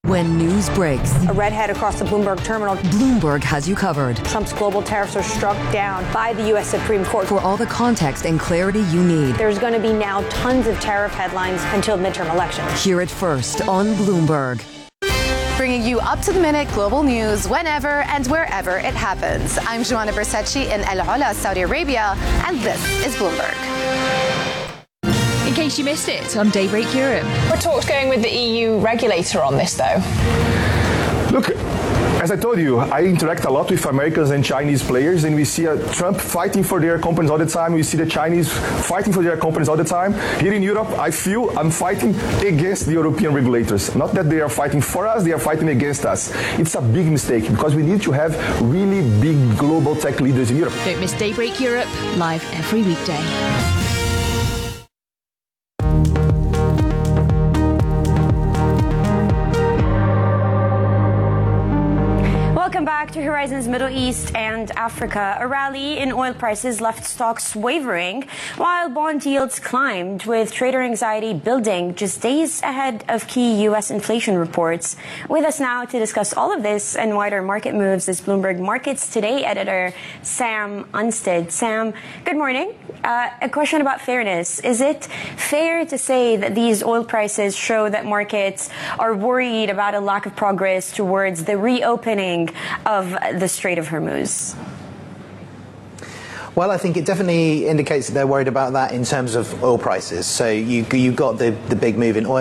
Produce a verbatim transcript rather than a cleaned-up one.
When news breaks, a redhead across the Bloomberg terminal. Bloomberg has you covered. Trump's global tariffs are struck down by the U S Supreme Court. For all the context and clarity you need, there's going to be now tons of tariff headlines until midterm elections. Hear it first on Bloomberg. Bringing you up-to-the-minute global news whenever and wherever it happens. I'm Joanna Bersecci in El Hola, Saudi Arabia, and this is Bloomberg. In case you missed it, on Daybreak Europe. We're talks going with the E U regulator on this, though. Look, as I told you, I interact a lot with Americans and Chinese players, and we see uh, Trump fighting for their companies all the time. We see the Chinese fighting for their companies all the time. Here in Europe, I feel I'm fighting against the European regulators. Not that they are fighting for us, they are fighting against us. It's a big mistake because we need to have really big global tech leaders in Europe. Don't miss Daybreak Europe, live every weekday. Welcome back to Horizons Middle East and Africa. A rally in oil prices left stocks wavering while bond yields climbed, with trader anxiety building just days ahead of key U S inflation reports. With us now to discuss all of this and wider market moves is Bloomberg Markets Today editor Sam Unstead. Sam, good morning. Uh, a question about fairness. Is it fair to say that these oil prices show that markets are worried about a lack of progress towards the reopening of the Strait of Hormuz? Well, I think it definitely indicates that they're worried about that in terms of oil prices. So you you got the, the big move in oil.